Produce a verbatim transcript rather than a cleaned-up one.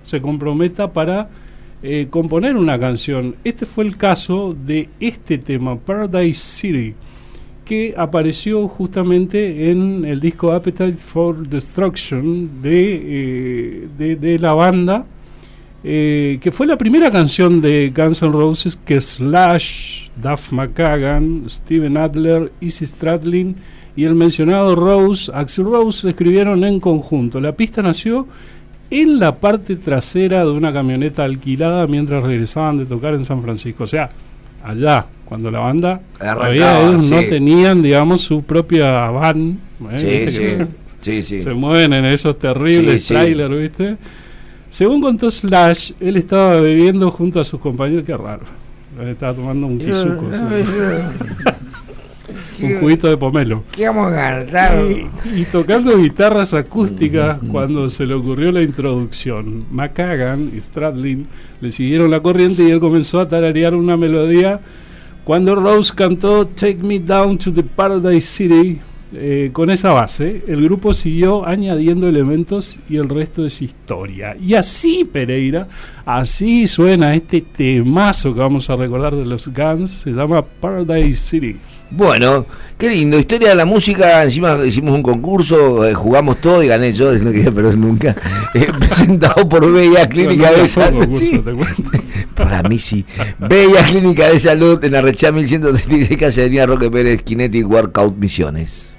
se comprometa para eh, componer una canción. Este fue el caso de este tema, Paradise City, que apareció justamente en el disco Appetite for Destruction de, eh, de, de la banda, eh, que fue la primera canción de Guns N' Roses que Slash, Duff McKagan, Steven Adler, Izzy Stradlin y el mencionado Rose, Axl Rose, escribieron en conjunto. La pista nació en la parte trasera de una camioneta alquilada mientras regresaban de tocar en San Francisco. O sea, allá, cuando la banda todavía ellos sí. no tenían, digamos, su propia van, ¿eh? Sí, sí, se, sí, sí. se mueven en esos terribles sí, trailers, sí. ¿viste? Según contó Slash, él estaba bebiendo junto a sus compañeros, qué raro, estaba tomando un kisuko, un juguito de pomelo. ¿Qué vamos a cantar? Y, y tocando guitarras acústicas cuando se le ocurrió la introducción. McKagan y Stradlin le siguieron la corriente y él comenzó a tararear una melodía. Cuando Rose cantó Take Me Down to the Paradise City, eh, con esa base, el grupo siguió añadiendo elementos y el resto es historia. Y así, Pereira, así suena este temazo que vamos a recordar de los Guns, se llama Paradise City. Bueno, qué lindo, historia de la música. Encima hicimos un concurso, eh, jugamos todo y gané yo, no quería perder nunca. Eh, presentado por Bella Clínica no, no de Salud. Sí. Para mí sí. Bella Clínica de Salud en Arrechá mil ciento treinta y seis, calle Avenida Roque Pérez, Kinetic Workout Misiones.